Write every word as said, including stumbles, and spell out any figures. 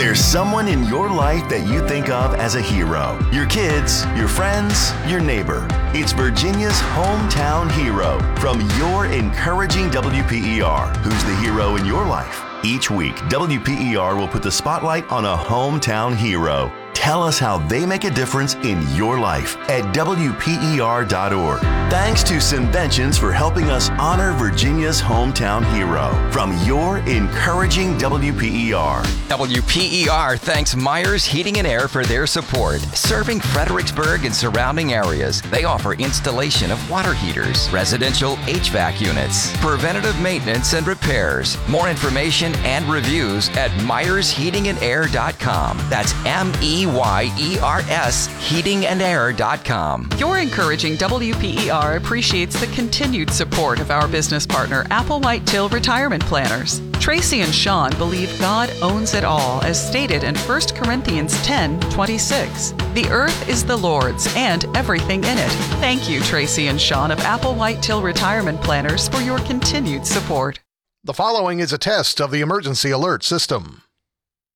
There's someone in your life that you think of as a hero. Your kids, your friends, your neighbor. It's Virginia's hometown hero from your encouraging W P E R. Who's the hero in your life? Each week, W P E R will put the spotlight on a hometown hero. Tell us how they make a difference in your life at W P E R dot org. Thanks to Simventions for helping us honor Virginia's hometown hero. From your encouraging W P E R. W P E R thanks Myers Heating and Air for their support. Serving Fredericksburg and surrounding areas, they offer installation of water heaters, residential H V A C units, preventative maintenance and repairs. More information and reviews at Myers Heating and Air dot com. That's M E Y E R S Heating and Air dot com. Your encouraging W P E R appreciates the continued support of our business partner, Applewhite Till Retirement Planners. Tracy and Sean believe God owns it all, as stated in First Corinthians ten twenty-six. The earth is the Lord's and everything in it. Thank you, Tracy and Sean of Applewhite Till Retirement Planners, for your continued support. The following is a test of the emergency alert system.